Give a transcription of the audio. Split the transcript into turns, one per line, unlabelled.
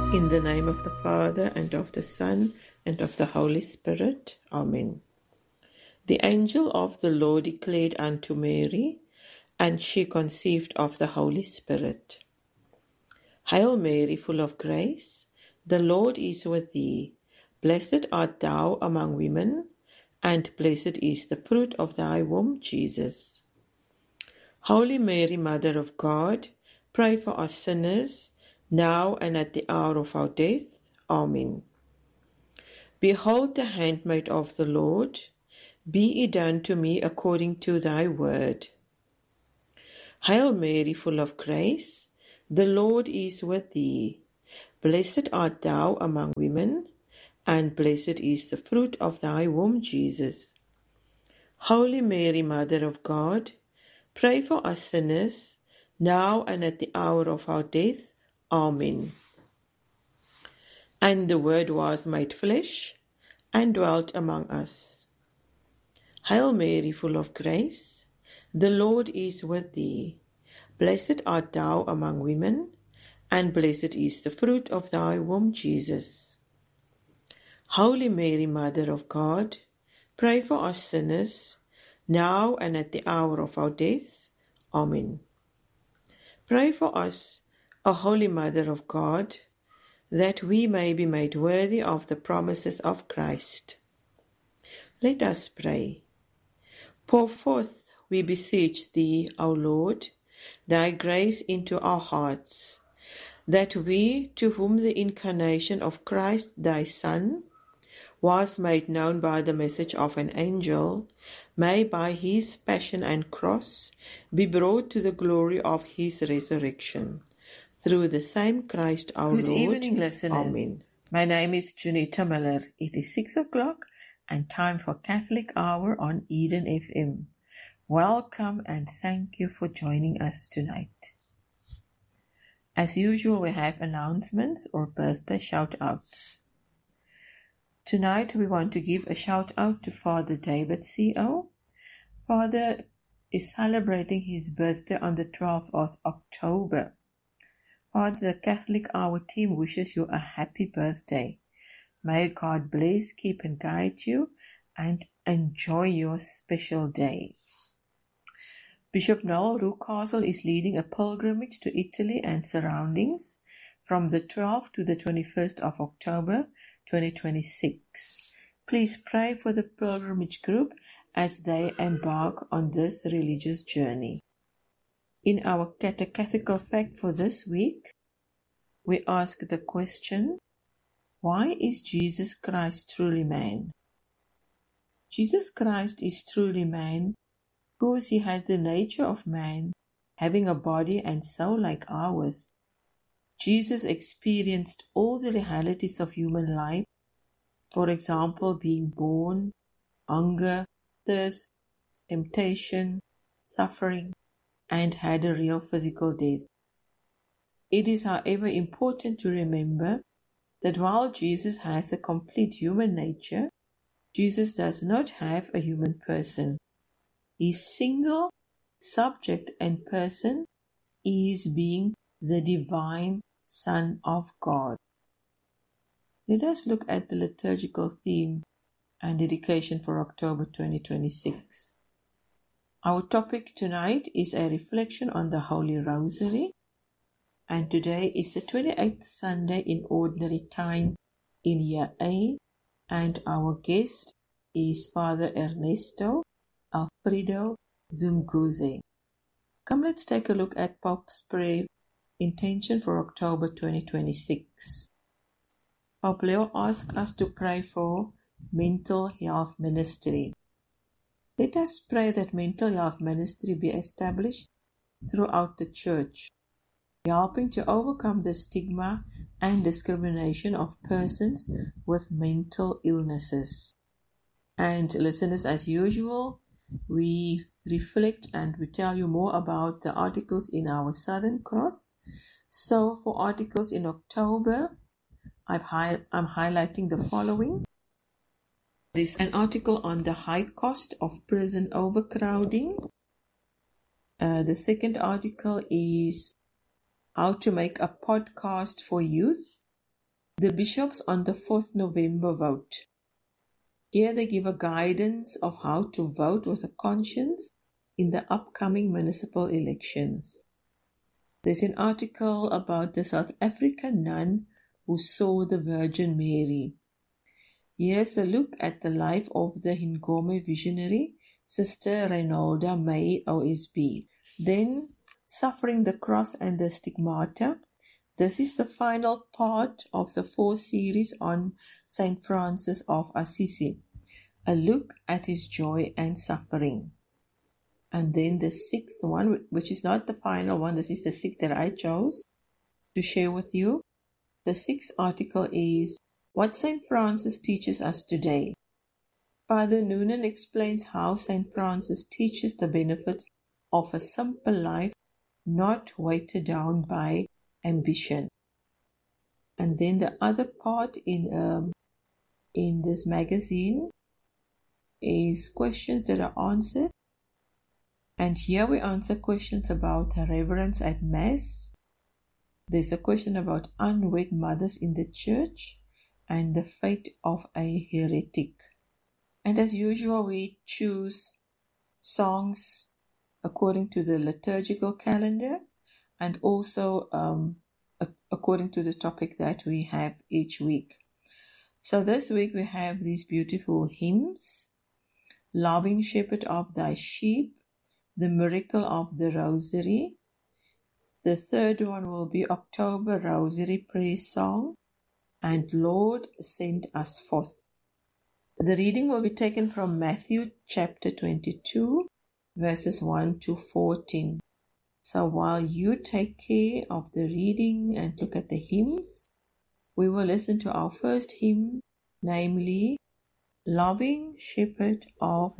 In the name of the Father, and of the Son, and of the Holy Spirit. Amen. The angel of the Lord declared unto Mary, and she conceived of the Holy Spirit. Hail Mary, full of grace, the Lord is with thee. Blessed art thou among women, and blessed is the fruit of thy womb, Jesus. Holy Mary, Mother of God, pray for us sinners, now and at the hour of our death. Amen. Behold the handmaid of the Lord, be it done to me according to thy word. Hail Mary, full of grace, the Lord is with thee. Blessed art thou among women, and blessed is the fruit of thy womb, Jesus. Holy Mary, Mother of God, pray for us sinners, now and at the hour of our death. Amen. And the Word was made flesh, and dwelt among us. Hail Mary, full of grace, the Lord is with thee. Blessed art thou among women, and blessed is the fruit of thy womb, Jesus. Holy Mary, Mother of God, pray for us sinners, now and at the hour of our death. Amen. Pray for us, O Holy Mother of God, that we may be made worthy of the promises of Christ. Let us pray. Pour forth, we beseech thee, O Lord, thy grace into our hearts, that we, to whom the incarnation of Christ thy Son was made known by the message of an angel, may by his passion and cross be brought to the glory of his resurrection. Through the same Christ our Lord. Good evening, listeners. Amen. My name is Junita Miller. It is 6 o'clock and time for Catholic Hour on Eden FM. Welcome and thank you for joining us tonight. As usual, we have announcements or birthday shout-outs. Tonight we want to give a shout-out to Father David C.O. Father is celebrating his birthday on the 12th of October. Father, the Catholic Hour team wishes you a happy birthday. May God bless, keep and guide you, and enjoy your special day. Bishop Noel Rucastle is leading a pilgrimage to Italy and surroundings from the 12th to the 21st of October 2026. Please pray for the pilgrimage group as they embark on this religious journey. In our catechetical fact for this week, we ask the question, why is Jesus Christ truly man? Jesus Christ is truly man because he had the nature of man, having a body and soul like ours. Jesus experienced all the realities of human life, for example, being born, hunger, thirst, temptation, suffering, and had a real physical death. It is, however, important to remember that while Jesus has a complete human nature, Jesus does not have a human person. His single subject and person is being the divine Son of God. Let us look at the liturgical theme and dedication for October 2026. Our topic tonight is a reflection on the Holy Rosary, and today is the 28th Sunday in Ordinary Time in Year A, and our guest is Father Ernesto Alfredo Zumguze. Come, let's take a look at Pope's prayer intention for October 2026. Pope Leo asks us to pray for mental health ministry. Let us pray that mental health ministry be established throughout the Church, helping to overcome the stigma and discrimination of persons with mental illnesses. And listeners, as usual, we reflect and we tell you more about the articles in our Southern Cross. So for articles in October, I'm highlighting the following. There's an article on the high cost of prison overcrowding. The second article is how to make a podcast for youth. The bishops on the 4th November vote. Here they give a guidance of how to vote with a conscience in the upcoming municipal elections. There's an article about the South African nun who saw the Virgin Mary. Here's a look at the life of the Hingome visionary, Sister Reinalda May, OSB. Then, Suffering the Cross and the Stigmata. This is the final part of the 4 series on Saint Francis of Assisi. A look at his joy and suffering. And then the 6th one, which is not the final one, this is the 6th that I chose to share with you. The 6th article is What Saint Francis Teaches Us Today. Father Noonan explains how Saint Francis teaches the benefits of a simple life, not weighted down by ambition. And then the other part in this magazine is questions that are answered. And here we answer questions about reverence at Mass. There's a question about unwed mothers in the church and the fate of a heretic. And as usual, we choose songs according to the liturgical calendar and also according to the topic that we have each week. So this week we have these beautiful hymns: Loving Shepherd of Thy Sheep, The Miracle of the Rosary. The third one will be October Rosary Prayer Song and Lord Send Us Forth. The reading will be taken from Matthew chapter 22, verses 1 to 14. So while you take care of the reading and look at the hymns, we will listen to our first hymn, namely, Loving Shepherd of